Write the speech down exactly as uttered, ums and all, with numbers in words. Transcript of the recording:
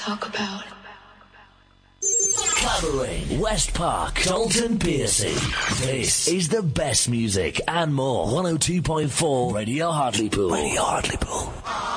talk about. Clavering, West Park, Dalton Piercy. This is the best music and more. one oh two point four Radio Hartlepool. Radio Hartlepool.